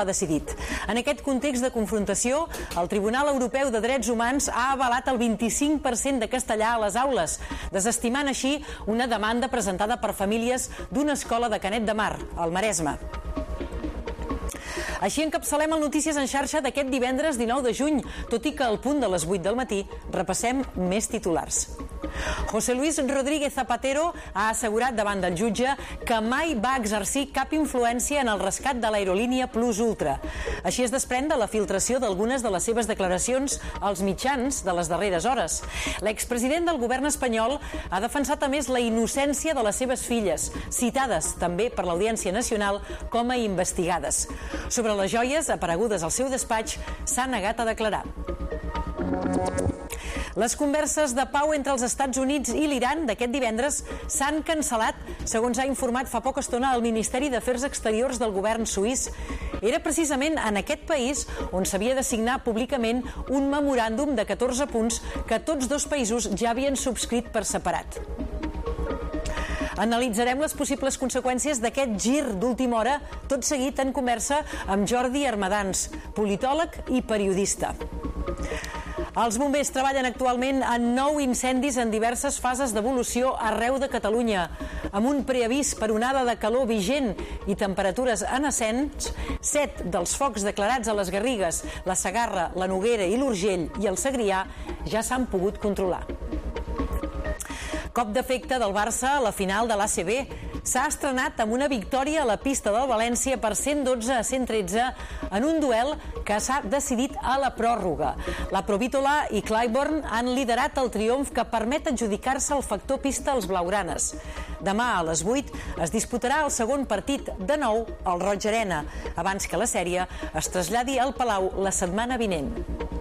ha decidit. En aquest context de confrontació, el Tribunal Europeu de Drets Humans ha avalat el 25% de castellà a les aules, desestimant així una demanda presentada per famílies d'una escola de Canet de Mar, al Maresme. Així encapçalem el Notícies en xarxa d'aquest divendres 19 de juny, tot i que al punt de les 8 del matí repassem més titulars. José Luis Rodríguez Zapatero ha assegurat davant del jutge que mai va exercir cap influència en el rescat de l'aerolínia Plus Ultra. Així es desprèn de la filtració d'algunes de les seves declaracions als mitjans de les darreres hores. L'expresident del govern espanyol ha defensat a més la innocència de les seves filles, citades també per l'Audiència Nacional com a investigades. Sobre les joies aparegudes al seu despatx s'ha negat a declarar. Les converses de pau entre els Estats Units i l'Iran d'aquest divendres s'han cancel·lat, segons ha informat fa poca estona el Ministeri d'Afers Exteriors del govern suís. Era precisament en aquest país on s'havia de signar públicament un memoràndum de 14 punts que tots dos països ja havien subscrit per separat. Analitzarem les possibles conseqüències d'aquest gir d'última hora, tot seguit en conversa amb Jordi Armadans, politòleg i periodista. Els bombers treballen actualment en 9 incendis en diverses fases d'evolució arreu de Catalunya. Amb un preavís per onada de calor vigent i temperatures en ascens, 7 dels focs declarats a les Garrigues, la Segarra, la Noguera i l'Urgell i el Segrià ja s'han pogut controlar. Cop d'efecte del Barça a la final de l'ACB. S'ha estrenat amb una victòria a la pista del València per 112-113 en un duel que s'ha decidit a la pròrroga. La Provítola i Clybourne han liderat el triomf que permet adjudicar-se el factor pista als blaugranes. Demà a les 8 es disputarà el segon partit, de nou al Roig Arena, abans que la sèrie es traslladi al Palau la setmana vinent.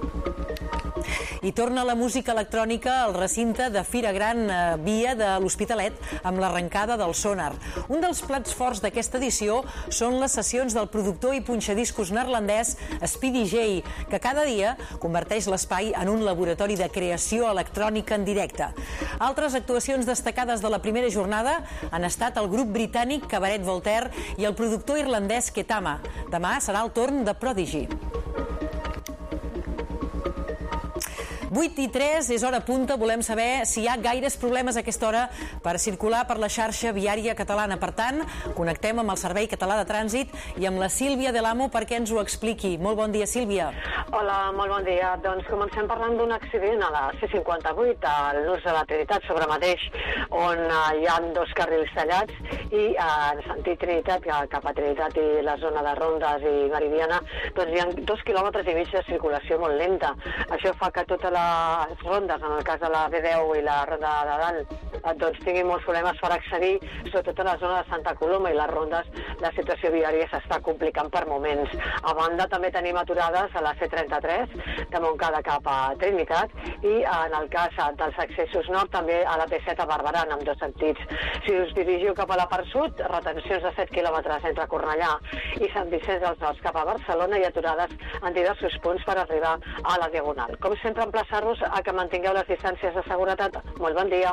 I torna la música electrònica al recinte de Fira Gran Via de l'Hospitalet amb l'arrencada del Sonar. Un dels plats forts d'aquesta edició són les sessions del productor i punxadiscos neerlandès Speedy J, que cada dia converteix l'espai en un laboratori de creació electrònica en directe. Altres actuacions destacades de la primera jornada han estat el grup britànic Cabaret Voltaire i el productor irlandès Ketama. Demà serà el torn de Prodigy. 8:03, és hora punta. Volem saber si hi ha gaires problemes a aquesta hora per circular per la xarxa viària catalana. Per tant, connectem amb el Servei Català de Trànsit i amb la Sílvia de l'Amo perquè ens ho expliqui. Molt bon dia, Sílvia. Hola, molt bon dia. Doncs comencem parlant d'un accident a la C58, a l'Nus de la Trinitat, sobre mateix, on hi ha 2 carrils tallats i en sentit Trinitat, cap a Trinitat i la zona de Rondes i Meridiana, doncs hi ha 2,5 quilòmetres de circulació molt lenta. Això fa que totes les rondes, en el cas de la B10 i la ronda de dalt, doncs tinguin molts problemes per accedir, sobretot a la zona de Santa Coloma i les rondes, la situació viària s'està complicant per moments. A banda també tenim aturades a la C33 de Montcada cap a Trinitat i en el cas dels accessos nord també a la P7 a Barberà en ambdós sentits. Si us dirigiu cap a la part sud, retencions de 7 quilòmetres entre Cornellà i Sant Vicenç dels Horts cap a Barcelona i aturades en diversos punts per arribar a la Diagonal. Com sempre, emplaçar-vos a que mantingueu les distàncies de seguretat. Molt bon dia.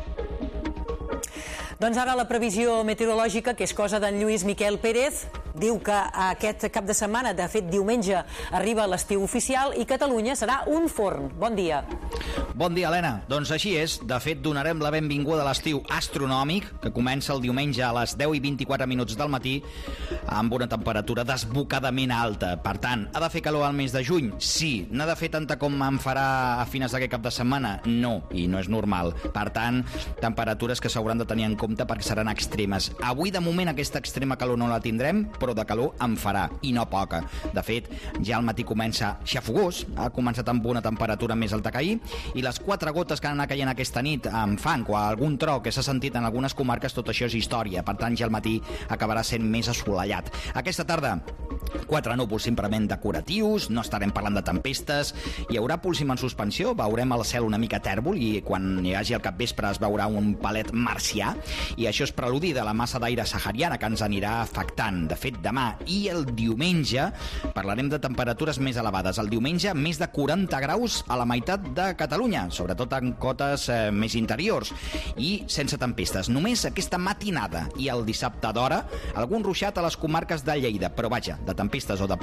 Doncs ara la previsió meteorològica, que és cosa d'en Lluís Miquel Pérez, diu que aquest cap de setmana, de fet diumenge, arriba l'estiu oficial i Catalunya serà un forn. Bon dia. Bon dia, Helena. Doncs així és. De fet, donarem la benvinguda a l'estiu astronòmic, que comença el diumenge a les 10:24 del matí, amb una temperatura desbocadament alta. Per tant, ha de fer calor al mes de juny? Sí. N'ha de fer tanta com en farà a finals d'aquest cap de setmana? No, i no és normal. Per tant, temperatures que s'hauran de tenir en compte perquè seran extremes. Avui, de moment, aquesta extrema calor no la tindrem, però de calor en farà, i no poca. De fet, ja al matí comença xafogós, ha començat amb una temperatura més alta que ahir, i les 4 gotes que han anat caient aquesta nit amb fang o algun tro que s'ha sentit en algunes comarques, tot això és història. Per tant, ja al matí acabarà sent més assolellat. Aquesta tarda, 4 núvols simplement decoratius, no estarem parlant de tempestes, hi haurà púlsim en suspensió, veurem el cel una mica tèrbol i quan hi hagi el capvespre es veurà un palet marcià, i això és preludi de la massa d'aire sahariana que ens anirà afectant. De fet, demà i el diumenge parlarem de temperatures més elevades. El diumenge, més de 40 graus a la meitat de Catalunya, sobretot en cotes més interiors, i sense tempestes. Només aquesta matinada i el dissabte d'hora, algun ruixat a les comarques de Lleida, però vaja, de tempestes o de